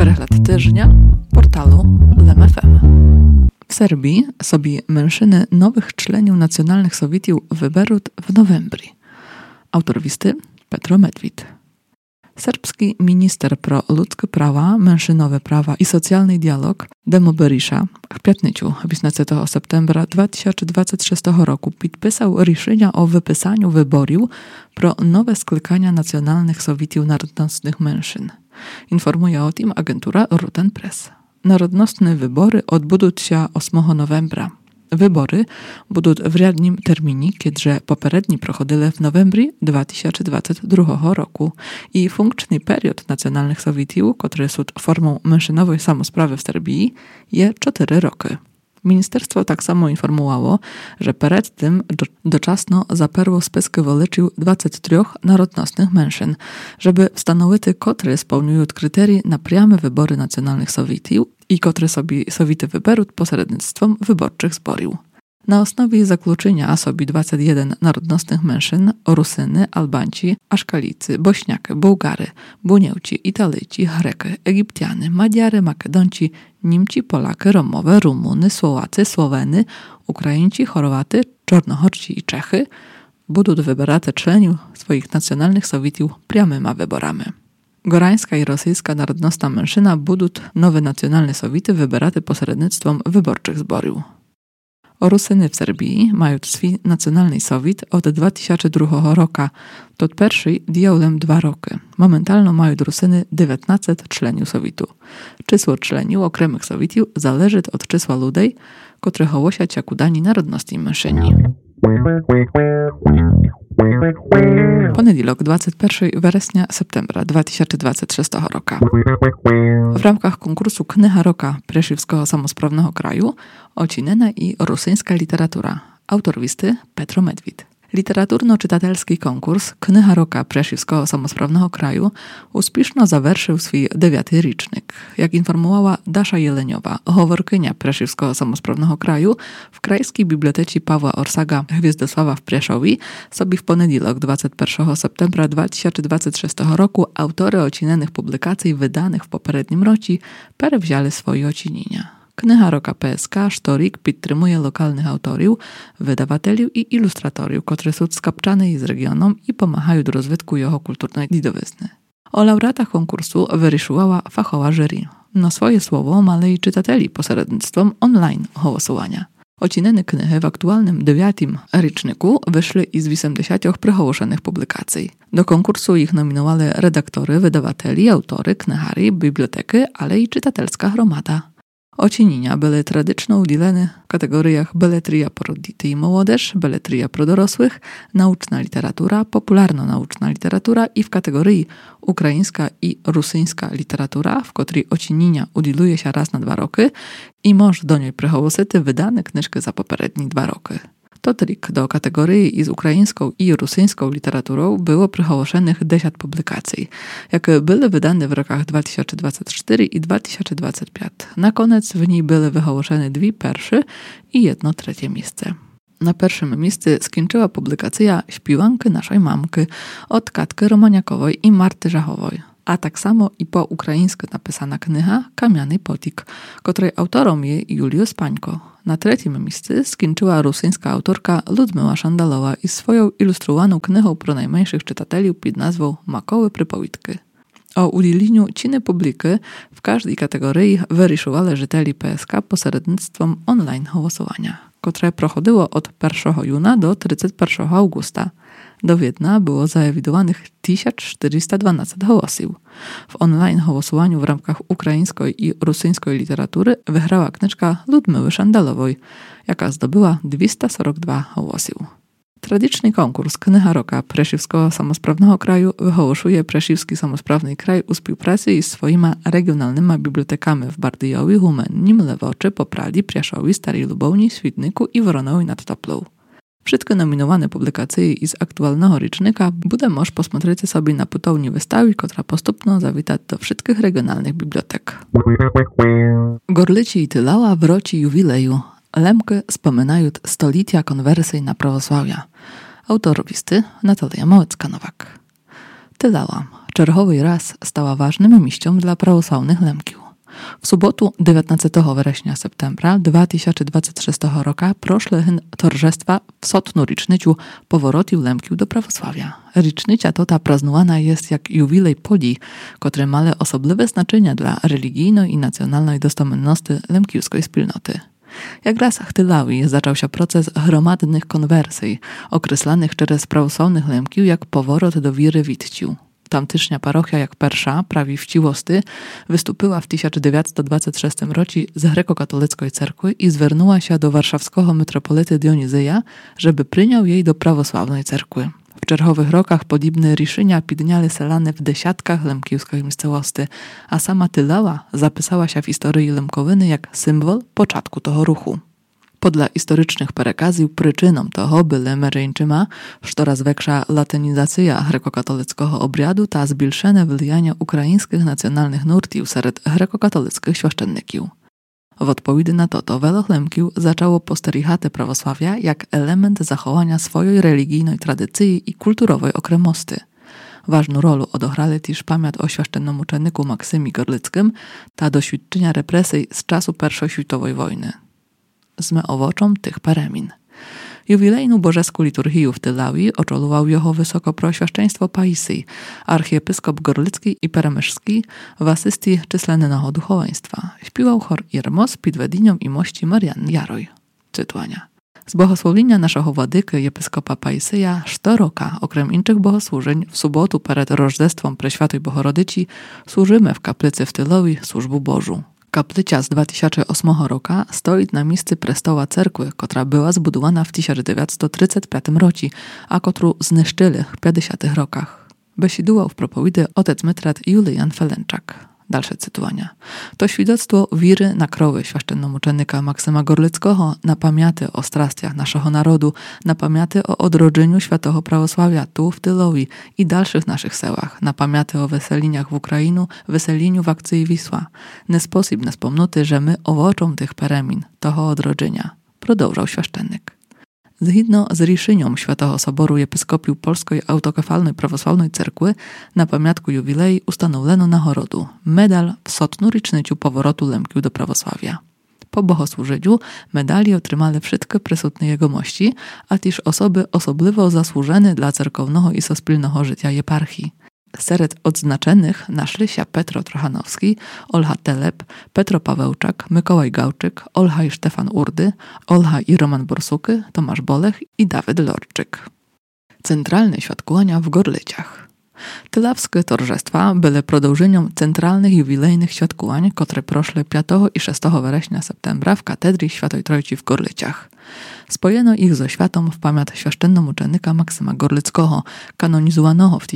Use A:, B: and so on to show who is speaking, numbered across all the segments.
A: Перегляд тижня portalu LEM.fm. W Serbii sobie mężczyny nowych członków nacjonalnych sowietów wyberут w novembri. Autor listy Petro Medved. Serbski minister pro ludzkie prawa, mężczyznowe prawa i socjalny dialog Demo Berisha w piątnicu, 18 septembra 2026 roku podpisał решення o wypisaniu wyborów pro nowe sklykania nacjonalnych sowietów narodnostnych mężczyzn. Informuje o tym agentura Rutan Press. Narodnostne wybory odbędą się 8 novembra. Wybory będą w radnym terminie, kiedże poprzedni prochodzili w novembri 2022 roku i funkczny period nacjonalnych sowietów, który są formą mężczyznowej samosprawy w Serbii, je 4 roky. Ministerstwo tak samo informowało, że przed tym doczasno zaperło spisky wyliczył 23 narodnostnych mężczyzn, żeby stanowić, które spełniają kryteria na priame wybory nacjonalnych sowietów i które sobie sowiety wyberą pośrednictwem wyborczych zborów. Na osnowie zakluczenia sobie 21 narodnostnych mężczyzn, Rusyny, Albanci, Aszkalicy, Bośniacy, Bułgary, Buniewci, Italijci, Greki, Egiptiany, Madziary, Makedonci, Niemci, Polacy, Romowie, Rumuny, Słowacy, Słoweny, Ukraińcy, Chorwaty, Czarnochorci i Czechy będą wybierać członów swoich nacjonalnych sowietów priamymi wyborami. Gorańska i rosyjska narodnostna mężczyzna będą nowe nacjonalne sowiety wybierać pośrednictwem wyborczych zborów. Rusyny w Serbii mają swój nacjonalny sowiet od 2002 roku. To pierwszy działał 2 roki. Momentalnie mają Rusyny 19 członków sowietu. Czysło członów okrętnych sowietów zależy od czysła ludzi, którzy hołosia ciakudani narodności mężczyźni. Poniedziałek 21 września septembra 2026 roku. W ramach konkursu Knyha Roka Preševskiego Samosprawnego Kraju ocinena i rosyjska literatura. Autor listy Petro Medved. Literaturno-czytatelski konkurs Knyha Roka Preševskiego Samosprawnego Kraju uspieszno zawerszył swój 9. rocznik. Jak informowała Dasza Jeleniowa, howorkynia Preševskiego Samosprawnego Kraju, w Krajskiej Bibliotece Pawła Orsaga Hviezdosława w Preszowie sobie w poniedziałek 21 septembra 2026 roku autory ocinenych publikacji wydanych w poprzednim roku przewzięli swoje ocinienia. Knyha Roka PSK Sztorik підтримує lokalnych autorów, wydawatelów i ilustratorów, którzy są skapczani z regionu i pomagają do rozwitku jego kulturnej dziedziny. O laureatach konkursu wyryszyła fachowa jury. Na swoje słowo mali czytateli pośrednictwem online głosowania. Ocinene knyhy w aktualnym 9. roczniku wyszły z 80 przehołoszonych publikacji. Do konkursu ich nominowali redaktory, wydawateli, autory, knyhari, biblioteki, ale i czytatelska gromada. Ocenienia były tradycyjnie udzielane w kategoriach beletria pro dzieci i młodzież, beletria pro dorosłych, nauczna literatura, popularno-nauczna literatura i w kategorii ukraińska i rosyjska literatura, w której ocenienia udzieluje się raz na 2 roki i może do niej przychodzić wydane książki za poprzednie 2 roki. To trik do kategorii z ukraińską i rosyjską literaturą było przychałoszonych 10 publikacji, jakie były wydane w rokach 2024 i 2025. Na koniec w niej były wychałoszone 2 pierwsze i 1 trzecie miejsce. Na pierwszym miejscu skończyła publikacja Śpiwanki naszej mamki od Katki Romaniakowej i Marty Żachowej. A tak samo i po ukraińsku napisana knyha Kamiany Potik, której autorem jest Juliusz Pańko. Na trzecim miejscu skończyła rosyjska autorka Ludmila Szandalowa i swoją ilustrowaną knygą pro najmniejszych czytateli pod nazwą Makoły Przypowitki. O udzieleniu ciny publiki w każdej kategorii wyryszyli żyteli PSK pośrednictwem online głosowania, które prochodziło od 1 juna do 31 augusta. Do Wiednia było zaewidowanych 1412 głosów. W online głosowaniu w ramach ukraińskiej i rosyjskiej literatury wygrała książka Ludmily Szandalowej, jaka zdobyła 242 głosów. Tradycyjny konkurs Knyha Roka Preševskiego Samosprawnego Kraju wyhołoszuje Preševski Samosprawny Kraj u współpracy z swoimi regionalnymi bibliotekami w Bardyjowie, Humennim, Lewoczy, Poprali, Priaszowi, Starej Lubowni, Świdniku i Woronowi nad Toplą. Wszystkie nominowane publikacje z aktualnego rocznika będzie można posмотреть sobie na putovni wystawy, która postupno zawita do wszystkich regionalnych bibliotek. Gorlici i Tylała w roci jubileju. Lemki wspominają stolicia konwersji na prawosławia. Autor listy Natalia Małecka-Nowak. Tylała czerwowy raz stała ważnym miejscem dla prawosławnych Lemków. В суботу 19 вересня септембра 2026 року пройшли торжества в сотну річницю поворотів лемків до православia. Річниця ta praznowana jest jak jubilej podii, które male osobliwe znaczenia dla religijnej i nacjonalnej dostamenności lemkiewskiej wspólnoty. Jak raz w Tylawi zaczął się proces gromadnych konwersji, określanych przez prawosławnych lemkiów jak powrót do wiry witciu. Tamtyczna parochia jak pierwsza, prawi wciłosty, wystąpiła w 1926 roku z grekokatolickiej cerkwy i zwernęła się do warszawskiego metropolity Dionizyja, żeby przyjął jej do prawosławnej cerkwy. W czerwowych rokach podobne riszenia pidniały selane w desiatkach lemkiewskiej miejscowości, a sama Tylawa zapisała się w historii lemkowyny jak symbol początku tego ruchu. Podle historycznych perekazji przyczyną toho były mereńczyma, coraz większa latynizacja grekokatolickiego obradu ta zbilszone wylijanie ukraińskich nacjonalnych nurtów wśród grekokatolickich świeszczenników. W odpowiedzi na to wielu lemkiów zaczęło posterichać prawosławia jak element zachowania swojej religijnej tradycji i kulturowej okremosty. Ważną rolę odegrali też pamięć o świeszczennomuczenniku Maksymie Gorlickim, ta doświadczenia represji z czasu I światowej wojny. Sme owoczom tych peremin. Jubilejną bożeską liturgię w Tylawi oczolował jeho wysokoproświeszczeństwo Paisy, archiepiskop Gorlicki i Peremyszski w asystii czyslennego duchoweństwa. Śpiewał chor Jermos pod wedinią i mości Marianny Jaroj. Cytuania. Z błogosławienia naszego władyky episkopa Paisyja 100 roka, okrem innych bogosłużeń, w sobotu przed Rożdestwem Preświatej Bohorodyci służymy w kaplicy w Tylowi służbu Bożu. Kaplica z 2008 roku stoi na miejscu prestoła cerkwy, która była zbudowana w 1935 roku, a którą zniszczyli w 50 rokach. Besidował w propowiedzi otec metrat Julian Felenczak. Dalsze cytowania. To świadectwo wiry na krowy świeszczennomuczennika Maksyma Gorlickiego, na pamięty o strastiach naszego narodu, na pamięty o odrodzeniu świętego prawosławia tu w Tylowi i dalszych naszych sełach, na pamięty o weseliniach w Ukrainu, weseliniu w akcji Wisła. Nie sposób nie wspomnuty, że my owoczom tych peremin, toho odrodzenia, продовжał świeszczennik. Zgodnie z riszynią Świętego Soboru Episkopiów Polskiej Autokefalnej Prawosławnej Cerkwy na pamiątku jubilei ustanowiono nagrodu medal w sotnu rocznicę powrotu lemkiów do prawosławia. Po bogosłużeniu medali otrzymali wszystkie przysutne jegomości, a też osoby osobliwie zasłużone dla cerkownego i sospólnego życia eparchii. Wśród odznaczonych naszli się Petro Trochanowski, Olha Telep, Petro Pawełczak, Mikołaj Gałczyk, Olha i Stefan Urdy, Olha i Roman Borsuky, Tomasz Bolech i Dawid Lorczyk. Centralne świadkowania w Gorlicach. Tylawskie torzestwa były продовженiem centralnych jubilejnych świadkowań, które proszły 5 i 6 września septembra w katedrii Świętej Trójcy w Gorlicach. Spojeno ich ze światą w pamięć świeszczennomuczennika Maksyma Gorlickiego, kanonizowanego w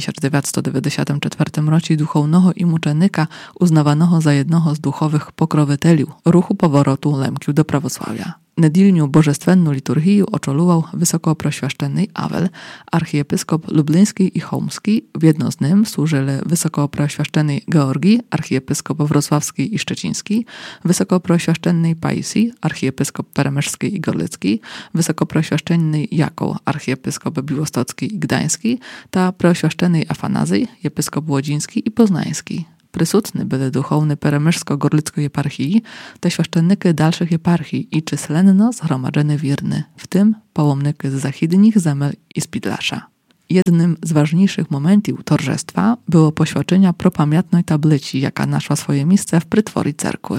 A: 1994 roku duchownego i muczennika uznawanego za jednego z duchowych pokrowiteli ruchu powrotu lemkiów do prawosławia. Nedilniu bożestwenną liturgię oczolował wysokoproświeszczenny Awel, archiepiskop lubliński i chełmski, w jedno z nim służyli wysokoproświeszczenny Georgi, archiepiskop wrocławski i szczeciński, wysokoproświeszczenny Paisi, archiepiskop peremyszski i gorlicki, wysokoproświeszczenny Jakoł, archiepiskop białostocki i gdański, ta proświeszczenny Afanazji, episkop łodziński i poznański. Prysutny byli duchowny peremyszsko-gorlickiej eparchii, te świeszczennyki dalszych eparchii i czyslenno zgromadzone wierny, w tym pałomnyki z zachidnich zemel i z Pidlasza. Jednym z ważniejszych momentów torzestwa było poświadczenia propamiętnej tablicy, jaka naszła swoje miejsce w prytworii cerkwy.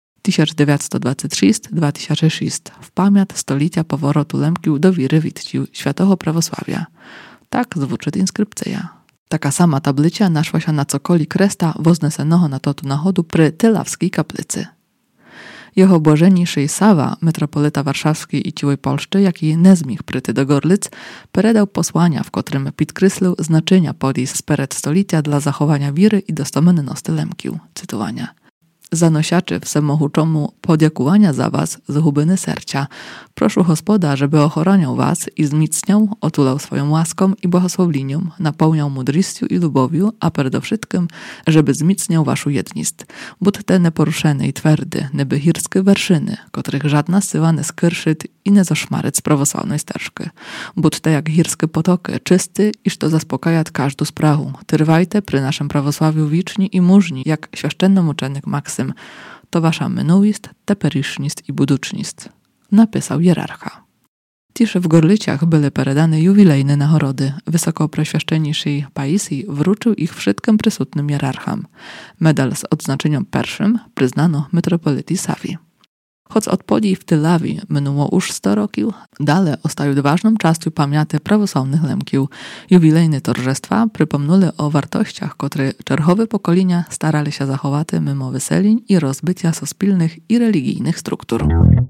A: 1926-2006 w pamięć stolicia powrotu lemkiów do wiry witciu świętego prawosławia. Tak zwuczy inskrypcja. Taka sama tablica naszła się na cokoli kresta woznesenego na totu nachodu przy Tylawskiej kaplicy. Jeho błażeniejszy Sawa, metropolita warszawski i ciłej Polszczy, jak i nezmich pryty do Gorlic, peredał posłania, w którym podkreślił znaczenia podii speret stolicia dla zachowania wiry i dostamenności lemkiów. Cytowania. Zanosiaczy wsemohuczomu podziękowania za was z głębiny serca. Proszę Gospoda, żeby ochroniał was i wzmacniał, otulał swoją łaską i błogosławieniem, napełniał mądrością i lubowiu, a przede wszystkim, żeby wzmacniał waszą jedność. Budźcie neporuszeni i twardy, neby hirskie werszyny, których żadna syła nie skryszyt i не зашмарить з православної стежки. Будьте як гірські потоки, чисті, іж то заспокаять każdą sprawę. Trwajte przy naszym prawosławiu wiczni i mużni, jak święcennomученик Maksym. To wasza minułist, teperysznist i buducznist. Napisał hierarcha. Tisze w Gorlyciach były peredane jubilejne nagrody. Wysokopreświaszczenniejszy Paisji wrócił ich wszystkim przysutnym hierarcham. Medal z odznaczeniem pierwszym przyznano metropolitii Sawi. Choć od podii w Tylawi minęło już 100 roków, dalej ostają ważną częścią pamięci prawosławnych lemkiów. Jubilejne torzestwa przypomniały o wartościach, które czerwowe pokolenia starali się zachować mimo wyselin i rozbycia sospilnych i religijnych struktur.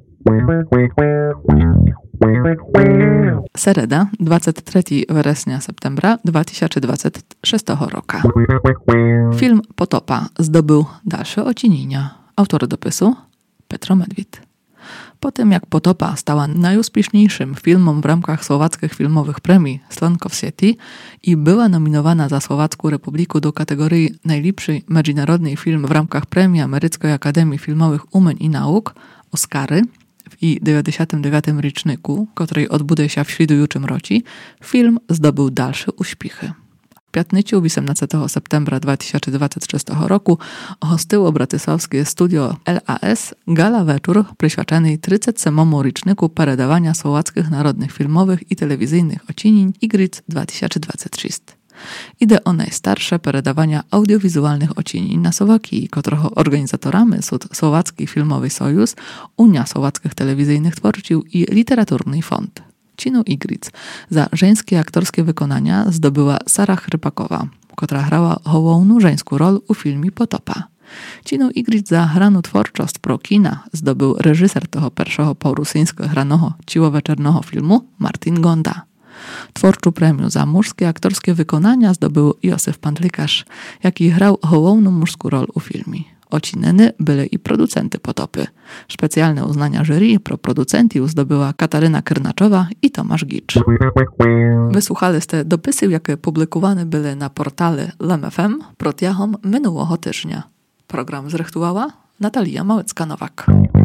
A: Sereda, 23 września septembra 2026 roku. Film Potopa zdobył dalsze ocenienia. Autor dopisu Petro Medwid. Po tym jak Potopa stała najuspieszniejszym filmem w ramach słowackich filmowych premii Slonko w sieci i była nominowana za Słowacką Republikę do kategorii najlepszy międzynarodny film w ramach premii Ameryckiej Akademii Filmowych Umeń i Nauk Oscary w 99. roczniku, której odbędzie się w świdujuczym roku, film zdobył dalsze uśpichy. W piatnicu 18 septembra 2026 roku hostyło bratysławskie studio LAS gala wieczór przyświadczony 37. roczniku peredawania słowackich narodnych filmowych i telewizyjnych ocenień Igric 2023. Ide o najstarsze peredawania audiowizualnych ocenień na Słowakii, którego organizatorami są Słowacki Filmowy Sojusz, Unia Słowackich Telewizyjnych Twórców i Literaturny Fond. Cinu Igric za żeńskie aktorskie wykonania zdobyła Sara Chrypakowa, która grała główną żeńską rolę u filmie Potopa. Cinu Igric za graną twórczość pro kina zdobył reżyser tego pierwszego po-rusyńskiego granego ciłowieczernego filmu Martin Gonda. Twórczą premię za męskie aktorskie wykonania zdobył Józef Pandlikarz, jaki grał główną męską rolę u filmie. Ocineny byli i producenty Potopy. Specjalne uznania jury pro producentów zdobyła Kataryna Krnaczowa i Tomasz Gicz. Wysłuchali ste dopisy, jakie publikowane były na portale LMFM protiahom minionego tygodnia. Program zrechtowała Natalia Małecka-Nowak.